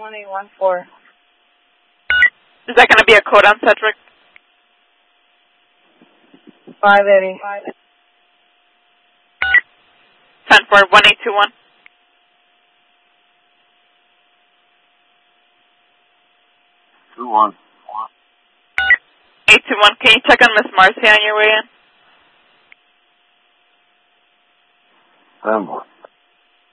1814. Is that going to be a code on Cedric? 580. 10-4, 1821. 21. 821. Can you check on Miss Marcy on your way in? 10-4.